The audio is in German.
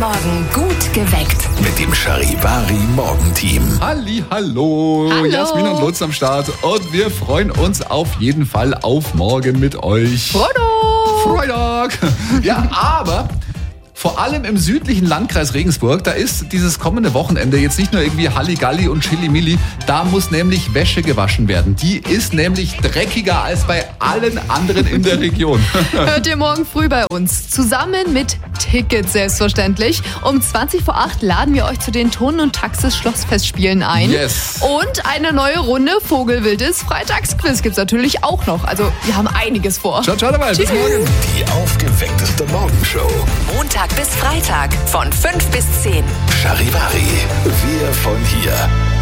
Morgen gut geweckt. Mit dem Charivari-Morgenteam. Hallo, Hallo. Jasmin und Lutz am Start. Und wir freuen uns auf jeden Fall auf morgen mit euch. Freitag! Ja, aber vor allem im südlichen Landkreis Regensburg, da ist dieses kommende Wochenende jetzt nicht nur irgendwie Halligalli und Chili-Milli, da muss nämlich Wäsche gewaschen werden. Die ist nämlich dreckiger als bei allen anderen in der Region. Hört ihr morgen früh bei uns. Zusammen mit Tickets selbstverständlich. Um 20:08 laden wir euch zu den Turnen- und Taxis-Schlossfestspielen ein. Yes. Und eine neue Runde Vogelwildes Freitagsquiz gibt's natürlich auch noch. Also wir haben einiges vor. Schaut dabei, bis morgen. Die aufgeweckteste Morgenshow. Montag bis Freitag von 5 bis 10. Charivari, wir von hier.